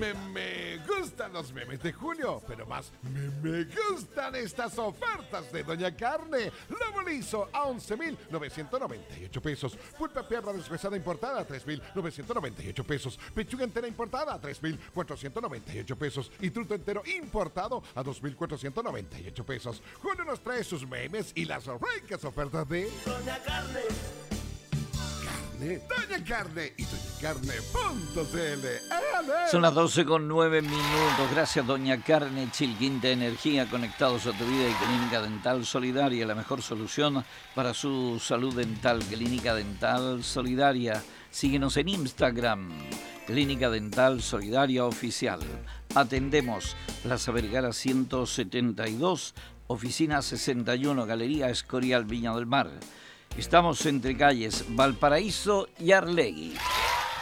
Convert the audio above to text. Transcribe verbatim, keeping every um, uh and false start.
Me, me gustan los memes de junio, pero más me, me gustan estas ofertas de Doña Carne. Lomo liso a once mil novecientos noventa y ocho pesos. Pulpa perra deshuesada importada a tres mil novecientos noventa y ocho pesos. Pechuga entera importada a tres mil cuatrocientos noventa y ocho pesos. Y truto entero importado a dos mil cuatrocientos noventa y ocho pesos. Julio nos trae sus memes y las ricas ofertas de Doña Carne. Doña Carne y doña carne punto c l. Son las doce con nueve minutos. Gracias, Doña Carne, Chilquín de Energía, conectados a tu vida y Clínica Dental Solidaria, la mejor solución para su salud dental. Clínica Dental Solidaria. Síguenos en Instagram, Clínica Dental Solidaria Oficial. Atendemos Plaza Vergara ciento setenta y dos, oficina sesenta y uno, Galería Escorial, Viña del Mar. Estamos entre calles Valparaíso y Arlegui.